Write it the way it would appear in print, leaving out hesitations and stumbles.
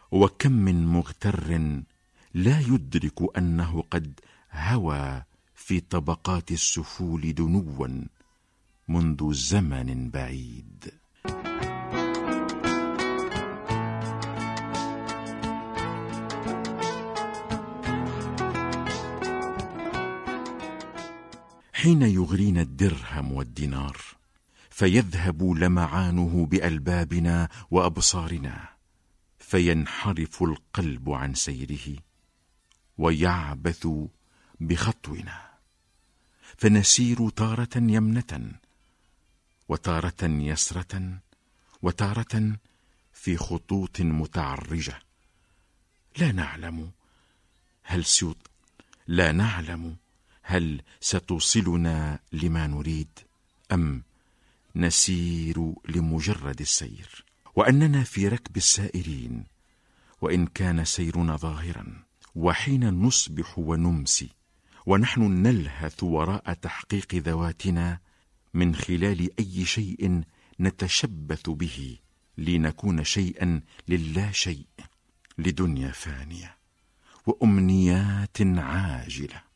وكم من مغتر لا يدرك أنه قد هوى في طبقات السفول دنوا منذ زمن بعيد. حين يغرينا الدرهم والدينار فيذهب لمعانه بألبابنا وأبصارنا، فينحرف القلب عن سيره ويعبث بخطونا، فنسير تارة يمنة وتارة يسرة وتارة في خطوط متعرجة، لا نعلم هل ستوصلنا لما نريد أم نسير لمجرد السير، وأننا في ركب السائرين وإن كان سيرنا ظاهرا. وحين نصبح ونمسي ونحن نلهث وراء تحقيق ذواتنا من خلال أي شيء نتشبث به لنكون شيئا للا شيء، لدنيا فانية وأمنيات عاجلة.